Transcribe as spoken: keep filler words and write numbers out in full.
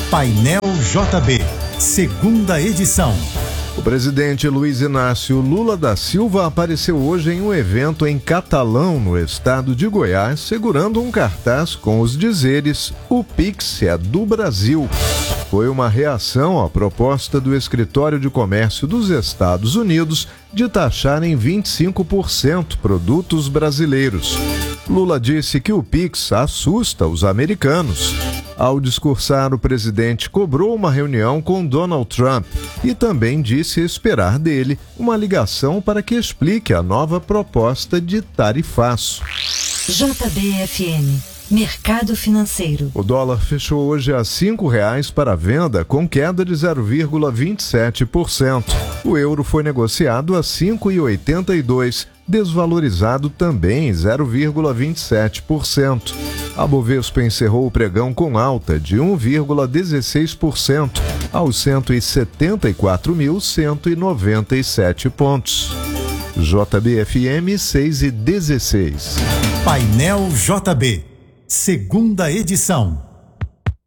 Painel J B, segunda edição. O presidente Luiz Inácio Lula da Silva apareceu hoje em um evento em Catalão, no estado de Goiás, segurando um cartaz com os dizeres "O Pix é do Brasil". Foi uma reação à proposta do Escritório de Comércio dos Estados Unidos de taxar em vinte e cinco por cento produtos brasileiros. Lula disse que o Pix assusta os americanos. Ao discursar, o presidente cobrou uma reunião com Donald Trump e também disse esperar dele uma ligação para que explique a nova proposta de tarifaço. J B F M, Mercado Financeiro. O dólar fechou hoje a cinco reais para venda, com queda de zero vírgula vinte e sete por cento. O euro foi negociado a cinco reais e oitenta e dois centavos, desvalorizado também zero vírgula vinte e sete por cento. A Bovespa encerrou o pregão com alta de um vírgula dezesseis por cento aos cento e setenta e quatro mil cento e noventa e sete pontos. J B F M seis e dezesseis. Painel J B, segunda edição.